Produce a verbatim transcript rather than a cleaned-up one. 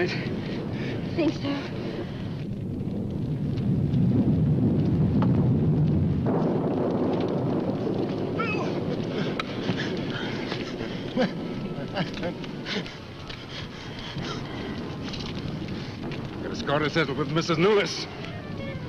right? I think so. Got a score to settle with Missus Lewis.